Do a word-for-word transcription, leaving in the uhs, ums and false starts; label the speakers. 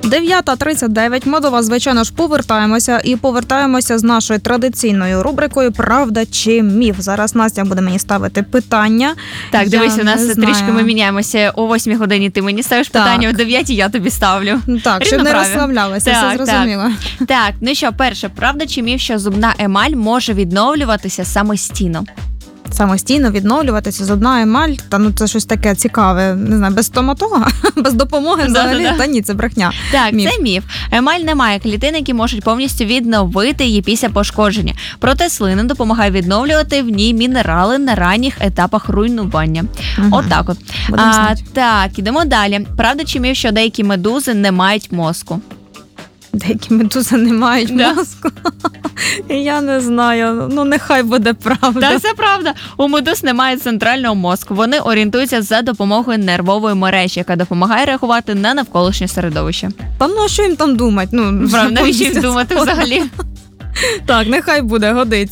Speaker 1: дев'ята тридцять дев'ять. Ми до вас, звичайно ж, повертаємося. І повертаємося з нашою традиційною рубрикою «Правда чи міф?». Зараз Настя буде мені ставити питання.
Speaker 2: Так, дивись,
Speaker 1: я
Speaker 2: у нас
Speaker 1: знаю.
Speaker 2: трішки ми міняємося. О восьмій годині ти мені ставиш
Speaker 1: Так.
Speaker 2: питання, о дев'ятій я тобі ставлю.
Speaker 1: Так, щоб не
Speaker 2: Рівноправ'я.
Speaker 1: розслаблялася,
Speaker 2: Так,
Speaker 1: все зрозуміло.
Speaker 2: Так, ну що, перше, правда чи міф, що зубна емаль може відновлюватися самостійно?
Speaker 1: Самостійно відновлюватися, зубна емаль, та ну це щось таке цікаве, не знаю, без стоматолога, без допомоги взагалі,
Speaker 2: Да-да-да.
Speaker 1: та ні, це брехня.
Speaker 2: Так,
Speaker 1: Міф.
Speaker 2: це міф. Емаль не має клітин, які можуть повністю відновити її після пошкодження. Проте слина допомагає відновлювати в ній мінерали на ранніх етапах руйнування.
Speaker 1: Мгм.
Speaker 2: Отак от.
Speaker 1: Будемо
Speaker 2: А,
Speaker 1: знати.
Speaker 2: так, ідемо далі. Правда чи міф, що деякі медузи не мають мозку?
Speaker 1: Деякі медузи не мають
Speaker 2: Да.
Speaker 1: мозку. Я не знаю, ну нехай буде правда.
Speaker 2: Так, це правда. У медуз немає центрального мозку. Вони орієнтуються за допомогою нервової мережі, яка допомагає реагувати на навколишнє середовище.
Speaker 1: Та ну а що їм там думати? Ну,
Speaker 2: Правда, навіщо їм думати взагалі?
Speaker 1: Так, нехай буде, годиться.